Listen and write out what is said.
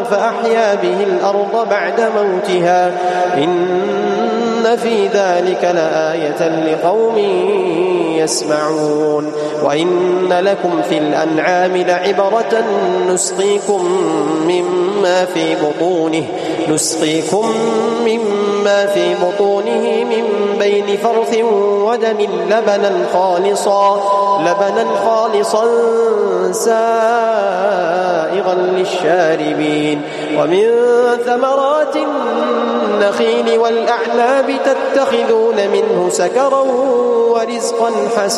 فأحيا به الأرض بعد موتها إن في ذلك لآية لقوم يسمعون وإن لكم في الأنعام لعبرة نسقيكم مما في بطونه من بين فرث ودم لبنا خالصا سائغا للشاربين ومن ثمرات النخيل والأعناب تتخذون منه سكرا ورزقا حسنا